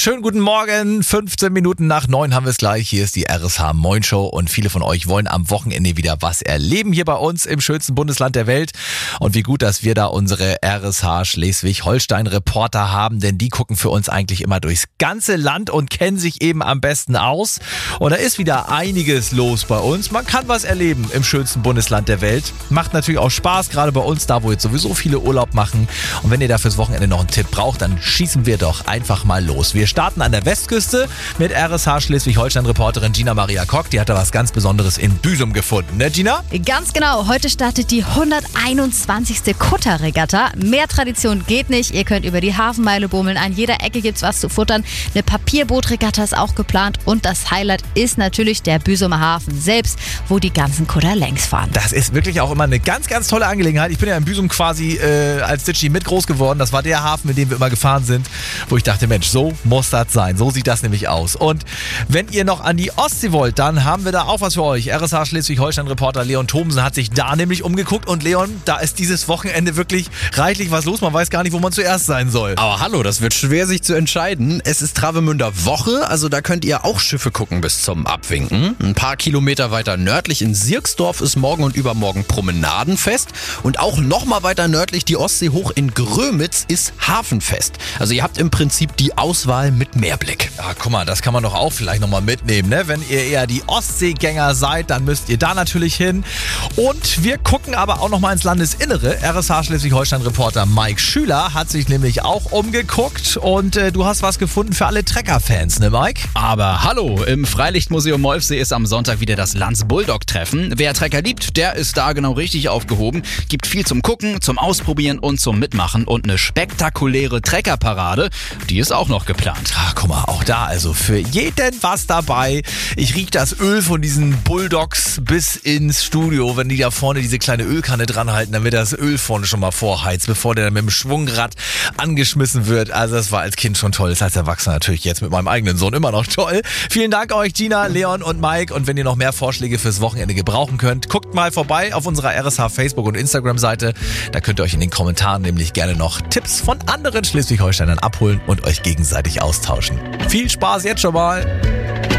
Schönen guten Morgen, 15 Minuten nach 9 haben wir es gleich. Hier ist die RSH Moin Show und viele von euch wollen am Wochenende wieder was erleben hier bei uns im schönsten Bundesland der Welt. Und wie gut, dass wir da unsere RSH Schleswig-Holstein Reporter haben, denn die gucken für uns eigentlich immer durchs ganze Land und kennen sich eben am besten aus. Und da ist wieder einiges los bei uns. Man kann was erleben im schönsten Bundesland der Welt. Macht natürlich auch Spaß, gerade bei uns, da wo jetzt sowieso viele Urlaub machen. Und wenn ihr da fürs Wochenende noch einen Tipp braucht, dann schießen wir doch einfach mal los. Wir starten an der Westküste mit RSH Schleswig-Holstein-Reporterin Gina Maria Kock. Die hat da was ganz Besonderes in Büsum gefunden, ne Gina? Ganz genau. Heute startet die 121. Kutterregatta. Mehr Tradition geht nicht. Ihr könnt über die Hafenmeile bummeln. An jeder Ecke gibt's was zu futtern. Eine Papierbootregatta ist auch geplant. Und das Highlight ist natürlich der Büsumer Hafen selbst, wo die ganzen Kutter längs fahren. Das ist wirklich auch immer eine ganz, ganz tolle Angelegenheit. Ich bin ja in Büsum quasi als Ditschi mit groß geworden. Das war der Hafen, in dem wir immer gefahren sind, wo ich dachte, Mensch, so muss das sein. So sieht das nämlich aus. Und wenn ihr noch an die Ostsee wollt, dann haben wir da auch was für euch. RSH Schleswig-Holstein-Reporter Leon Thomsen hat sich da nämlich umgeguckt. Und Leon, da ist dieses Wochenende wirklich reichlich was los. Man weiß gar nicht, wo man zuerst sein soll. Aber hallo, das wird schwer sich zu entscheiden. Es ist Travemünder Woche, also da könnt ihr auch Schiffe gucken bis zum Abwinken. Ein paar Kilometer weiter nördlich in Sirksdorf ist morgen und übermorgen Promenadenfest. Und auch nochmal weiter nördlich die Ostsee hoch in Grömitz ist Hafenfest. Also ihr habt im Prinzip die Auswahl mit Meerblick. Ja, guck mal, das kann man doch auch vielleicht nochmal mitnehmen, ne? Wenn ihr eher die Ostseegänger seid, dann müsst ihr da natürlich hin. Und wir gucken aber auch nochmal ins Landesinnere. RSH Schleswig-Holstein-Reporter Mike Schüler hat sich nämlich auch umgeguckt und du hast was gefunden für alle Trecker-Fans, ne Mike? Aber hallo, im Freilichtmuseum Molfsee ist am Sonntag wieder das Lanz-Bulldog-Treffen. Wer Trecker liebt, der ist da genau richtig aufgehoben. Gibt viel zum Gucken, zum Ausprobieren und zum Mitmachen und eine spektakuläre Treckerparade, die ist auch noch geplant. Ach, guck mal, auch da also für jeden was dabei. Ich riech das Öl von diesen Bulldogs bis ins Studio. Wenn die da vorne diese kleine Ölkanne dran halten, dann wird das Öl vorne schon mal vorheizt, bevor der dann mit dem Schwungrad angeschmissen wird. Also das war als Kind schon toll, das ist als Erwachsener natürlich jetzt mit meinem eigenen Sohn immer noch toll. Vielen Dank euch, Gina, Leon und Mike. Und wenn ihr noch mehr Vorschläge fürs Wochenende gebrauchen könnt, guckt mal vorbei auf unserer RSH Facebook- und Instagram-Seite. Da könnt ihr euch in den Kommentaren nämlich gerne noch Tipps von anderen Schleswig-Holsteinern abholen und euch gegenseitig austauschen. Viel Spaß jetzt schon mal!